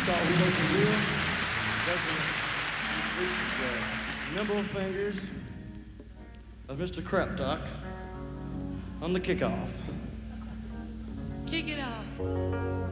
thought we'd make a real nimble fingers of Mr. Kreptuck on the kickoff. Kick it off.